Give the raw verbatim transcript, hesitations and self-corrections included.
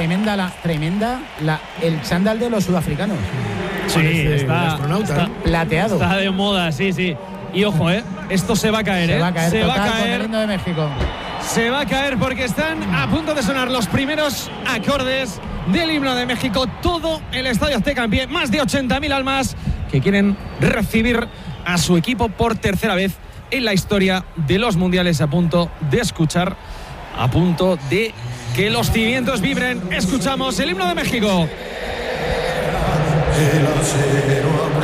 tremenda, la, tremenda la, el chándal de los sudafricanos. Sí, Parece está, astronauta, está, ¿no? Plateado. está de moda, sí, sí. Y ojo, ¿eh? Esto se va a caer, Se ¿eh? va a caer, se total, va a con el caer. himno de México. Se va a caer porque están a punto de sonar los primeros acordes del himno de México. Todo el Estadio Azteca en pie, más de ochenta mil almas que quieren recibir a su equipo por tercera vez en la historia de los mundiales, a punto de escuchar, a punto de que los cimientos vibren. Escuchamos el himno de México.